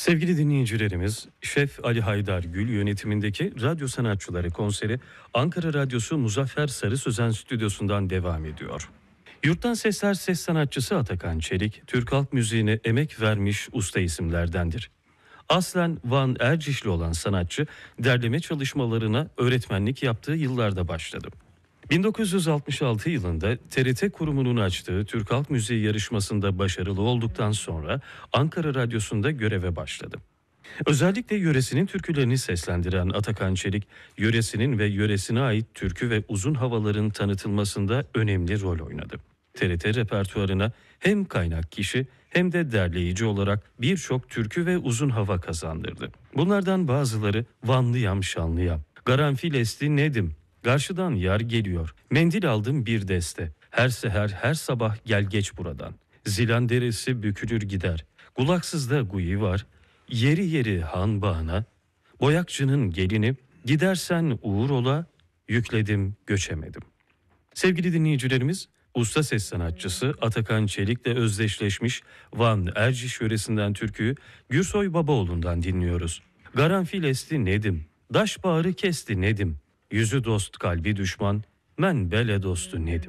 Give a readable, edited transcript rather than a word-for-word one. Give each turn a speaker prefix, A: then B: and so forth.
A: Sevgili dinleyicilerimiz, Şef Ali Haydar Gül yönetimindeki Radyo Sanatçıları konseri Ankara Radyosu Muzaffer Sarı Sözen stüdyosundan devam ediyor. Yurttan Sesler ses sanatçısı Atakan Çelik, Türk halk müziğine emek vermiş usta isimlerdendir. Aslen Van Ercişli olan sanatçı, derleme çalışmalarına öğretmenlik yaptığı yıllarda başladı. 1966 yılında TRT kurumunun açtığı Türk Halk Müziği yarışmasında başarılı olduktan sonra Ankara Radyosu'nda göreve başladı. Özellikle yöresinin türkülerini seslendiren Atakan Çelik, yöresinin ve yöresine ait türkü ve uzun havaların tanıtılmasında önemli rol oynadı. TRT repertuarına hem kaynak kişi hem de derleyici olarak birçok türkü ve uzun hava kazandırdı. Bunlardan bazıları Vanlıyam Şanlıyam, Karanfil esti Nedim, Karşıdan yar geliyor, mendil aldım bir deste, her seher her sabah gel geç buradan, Zilan deresi bükülür gider, kulaksızda guyu var, yeri yeri han bağına, boyakçının gelini, gidersen uğur ola, yükledim göçemedim. Sevgili dinleyicilerimiz, usta ses sanatçısı Atakan Çelik'le özdeşleşmiş Van Erciş yöresinden türküyü Gürsoy Babaoğlu'ndan dinliyoruz. Karanfil esti Nedim, daş bağrı kesti Nedim, yüzü dost kalbi düşman, men bele dostu Nedim.